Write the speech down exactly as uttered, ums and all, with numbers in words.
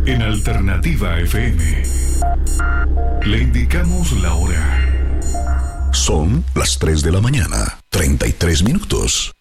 En Alternativa F M le indicamos la hora. Son las tres de la mañana, treinta y tres minutos.